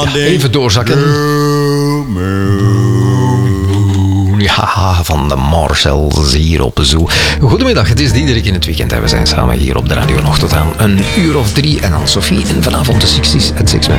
Ja, even doorzakken. Ja, van de Marcels hier op Zoo. Goedemiddag, het is Diederik in het weekend en we zijn samen hier op de radio nog tot aan 1:03. En dan Sophie en vanavond de 60s at 6 met